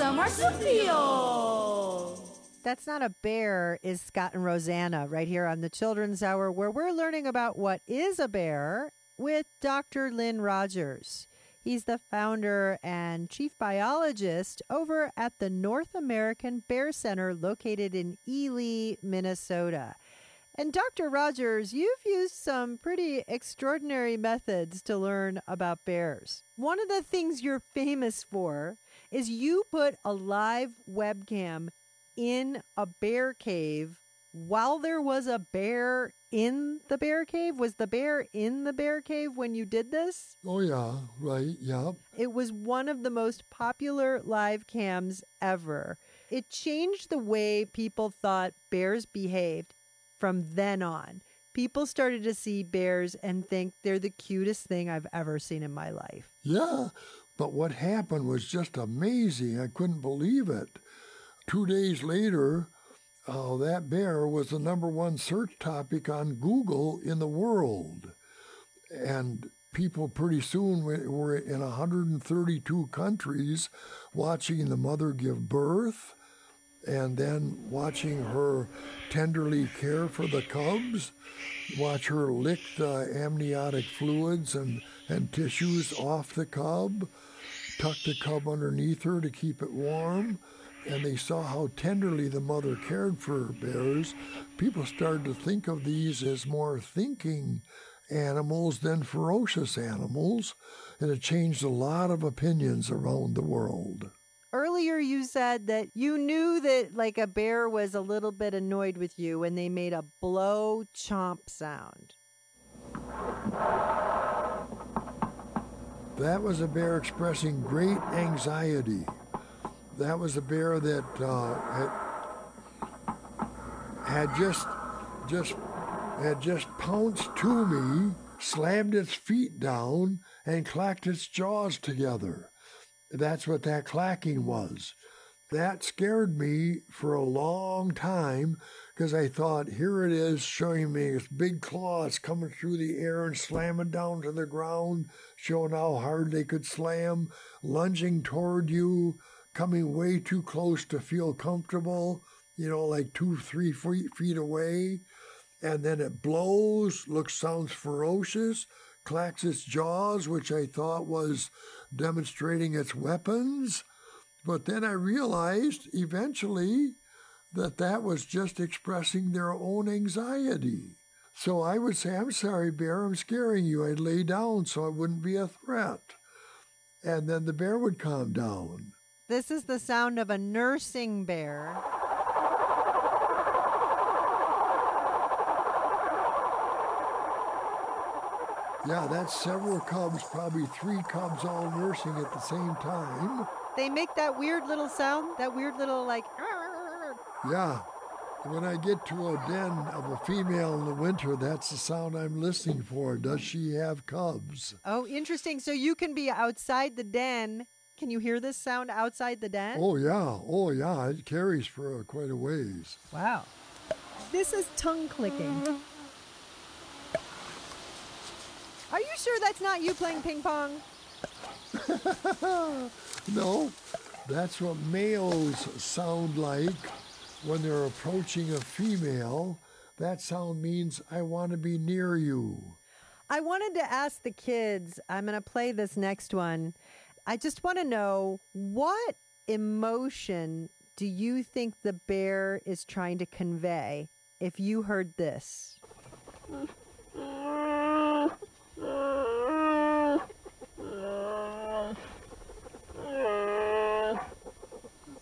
Marsupio! That's Not a Bear is Scott and Rosanna right here on the Children's Hour, where we're learning about what is a bear with Dr. Lynn Rogers. He's the founder and chief biologist over at the North American Bear Center located in Ely, Minnesota. And Dr. Rogers, you've used some pretty extraordinary methods to learn about bears. One of the things you're famous for is you put a live webcam in a bear cave while there was a bear in the bear cave. Was the bear in the bear cave when you did this? Oh, yeah, right, yeah. It was one of the most popular live cams ever. It changed the way people thought bears behaved from then on. People started to see bears and think they're the cutest thing I've ever seen in my life. Yeah, but what happened was just amazing. I couldn't believe it. 2 days later, that bear was the #1 search topic on Google in the world. And people pretty soon were in 132 countries watching the mother give birth and then watching her tenderly care for the cubs, watch her lick the amniotic fluids and tissues off the cub, tuck the cub underneath her to keep it warm. And they saw how tenderly the mother cared for bears. People started to think of these as more thinking animals than ferocious animals, and it changed a lot of opinions around the world. Earlier you said that you knew that like a bear was a little bit annoyed with you when they made a blow chomp sound. That was a bear expressing great anxiety. That was a bear that had just pounced to me, slammed its feet down, and clacked its jaws together. That's what that clacking was. That scared me for a long time because I thought, here it is showing me its big claws coming through the air and slamming down to the ground, showing how hard they could slam, lunging toward you, coming way too close to feel comfortable, like 2-3 feet away. And then it blows, sounds ferocious, clacks its jaws, which I thought was demonstrating its weapons. But then I realized eventually that was just expressing their own anxiety. So I would say, I'm sorry, bear, I'm scaring you. I'd lay down so I wouldn't be a threat. And then the bear would calm down. This is the sound of a nursing bear. Yeah, that's several cubs, probably 3 cubs all nursing at the same time. They make that weird little sound, that weird little like... Yeah. When I get to a den of a female in the winter, that's the sound I'm listening for. Does she have cubs? Oh, interesting. So you can be outside the den. Can you hear this sound outside the den? Oh, yeah. It carries for quite a ways. Wow. This is tongue clicking. Are you sure that's not you playing ping pong? No, that's what males sound like when they're approaching a female. That sound means, I want to be near you. I wanted to ask the kids, I'm going to play this next one. I just want to know, what emotion do you think the bear is trying to convey if you heard this?